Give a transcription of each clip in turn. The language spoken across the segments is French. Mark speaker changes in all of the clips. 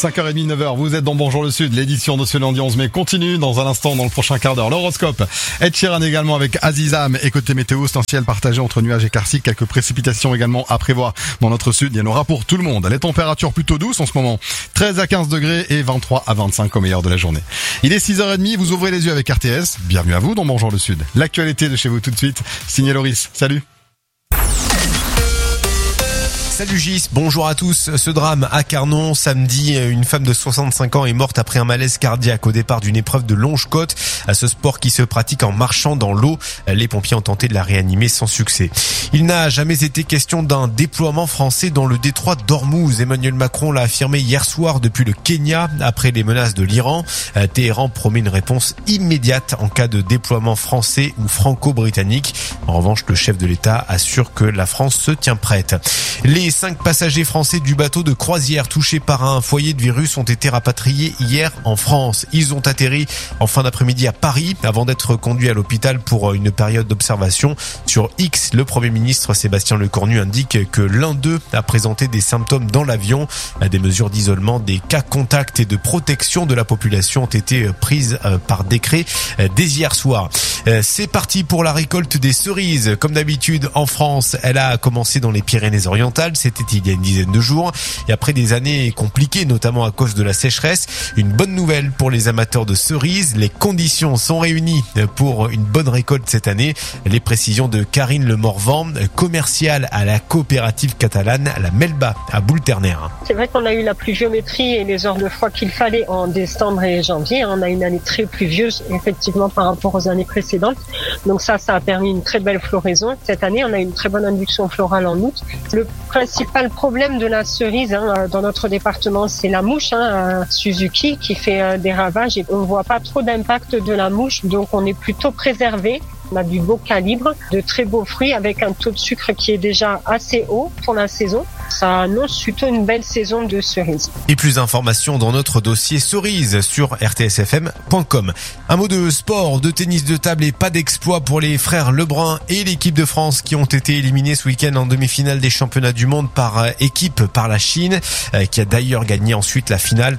Speaker 1: 5h30, 9h, vous êtes dans Bonjour le Sud, l'édition de ce lundi 11 mai continue dans un instant dans le prochain quart d'heure. L'horoscope, Ed Sheeran également avec Azizam et côté météo, c'est un ciel partagé entre nuages et éclaircies, quelques précipitations également à prévoir dans notre sud, il y en aura pour tout le monde. Les températures plutôt douces en ce moment, 13 à 15 degrés et 23 à 25 au meilleur de la journée. Il est 6h30, vous ouvrez les yeux avec RTS, bienvenue à vous dans Bonjour le Sud. L'actualité de chez vous tout de suite, signé Loris, salut.
Speaker 2: Salut Gis, bonjour à tous. Ce drame à Carnon, samedi, une femme de 65 ans est morte après un malaise cardiaque au départ d'une épreuve de longe-côte. À ce sport qui se pratique en marchant dans l'eau, les pompiers ont tenté de la réanimer sans succès. Il n'a jamais été question d'un déploiement français dans le détroit d'Ormuz. Emmanuel Macron l'a affirmé hier soir depuis le Kenya après les menaces de l'Iran. Téhéran promet une réponse immédiate en cas de déploiement français ou franco-britannique. En revanche, le chef de l'État assure que la France se tient prête. Les 5 passagers français du bateau de croisière touchés par un foyer de virus ont été rapatriés hier en France. Ils ont atterri en fin d'après-midi à Paris avant d'être conduits à l'hôpital pour une période d'observation. Sur X, le Premier ministre Sébastien Lecornu indique que l'un d'eux a présenté des symptômes dans l'avion. Des mesures d'isolement, des cas contacts et de protection de la population ont été prises par décret dès hier soir. C'est parti pour la récolte des cerises. Comme d'habitude en France, elle a commencé dans les Pyrénées-Orientales. C'était il y a une dizaine de jours. Et après des années compliquées, notamment à cause de la sécheresse, une bonne nouvelle pour les amateurs de cerises. Les conditions sont réunies pour une bonne récolte cette année. Les précisions de Karine Le Morvan, commerciale à la coopérative catalane, la Melba, à Boulterner.
Speaker 3: C'est vrai qu'on a eu la pluviométrie et les heures de froid qu'il fallait en décembre et janvier. On a une année très pluvieuse, effectivement, par rapport aux années précédentes. Donc ça a permis une très belle floraison. Cette année, on a une très bonne induction florale en août. Le principal problème de la cerise dans notre département, c'est la mouche, Suzuki, qui fait des ravages et on ne voit pas trop d'impact de la mouche, donc on est plutôt préservé. On a du beau calibre, de très beaux fruits avec un taux de sucre qui est déjà assez haut pour la saison. Ça annonce plutôt une belle saison de cerises.
Speaker 2: Et plus d'informations dans notre dossier cerises sur rtsfm.com. Un mot de sport, de tennis de table et pas d'exploit pour les frères Lebrun et l'équipe de France qui ont été éliminés ce week-end en demi-finale des championnats du monde par équipe par la Chine, qui a d'ailleurs gagné ensuite la finale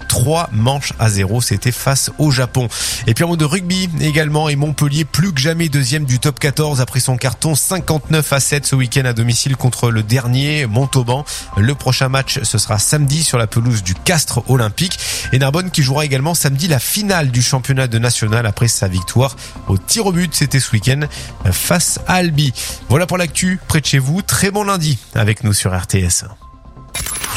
Speaker 2: 3-0. C'était face au Japon. Et puis un mot de rugby également et Montpellier plus que jamais deuxième du top 14 après son carton 59-7 ce week-end à domicile contre le dernier Montauban. Le prochain match, ce sera samedi sur la pelouse du Castres Olympique. Et Narbonne qui jouera également samedi la finale du championnat de national après sa victoire au tir au but. C'était ce week-end face à Albi. Voilà pour l'actu près de chez vous. Très bon lundi avec nous sur RTS.